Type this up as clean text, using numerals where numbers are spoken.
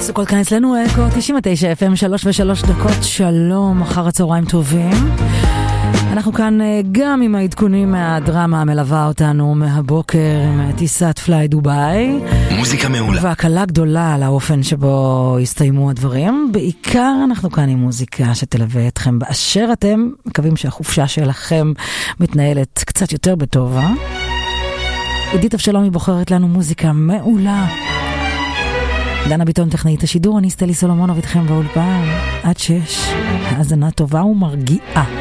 סוכות כאן אצלנו אקו 99 FM 3:03. שלום, אחר הצהריים טובים. אנחנו כאן גם עם העדכונים מהדרמה המלווה אותנו מהבוקר עם טיסת פליי דוביי. מוזיקה מעולה. והקלה גדולה על האופן שבו הסתיימו הדברים. בעיקר אנחנו כאן עם מוזיקה שתלווה אתכם באשר אתם. מקווים שהחופשה שלכם מתנהלת קצת יותר בטובה. עידית אבשלום היא בוחרת לנו מוזיקה מעולה. דנה ביטון טכנאית השידור, אני סטלי סולומונוב איתכם באולפן עד 6. האזנה טובה ומרגיעה.